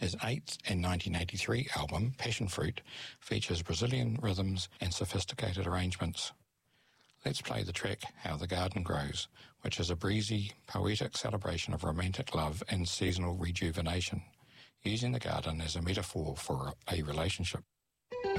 His 8th and 1983 album, Passion Fruit, features Brazilian rhythms and sophisticated arrangements. Let's play the track How the Garden Grows, which is a breezy, poetic celebration of romantic love and seasonal rejuvenation, using the garden as a metaphor for a relationship.